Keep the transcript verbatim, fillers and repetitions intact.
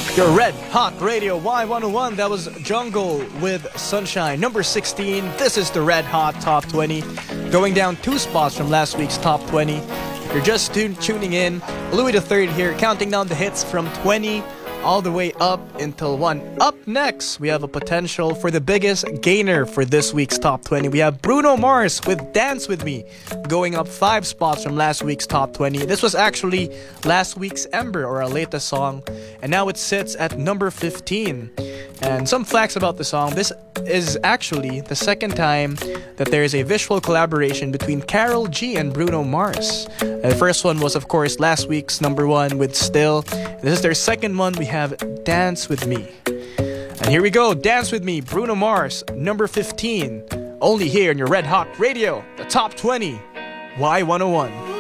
Your Red Hot Radio Y one oh one. That was Jungle with Sunshine. Number sixteen. This is the Red Hot Top twenty. Going down two spots from last week's Top twenty. You're just tun- tuning in. Louis the Third here, counting down the hits from twenty all the way up until one. Up next, we have a potential for the biggest gainer for this week's Top twenty. We have Bruno Mars with Dance With Me, going up five spots from last week's Top twenty. This was actually last week's Ember, or our latest song, and now it sits at number fifteen. And some facts about the song: this is actually the second time that there is a visual collaboration between Karol G and Bruno Mars. Uh, the first one was, of course, last week's number one with Still. This is their second one. We have Dance With Me. And here we go, Dance With Me, Bruno Mars, number fifteen. Only here on your Red Hot Radio, the Top twenty, Y one oh one.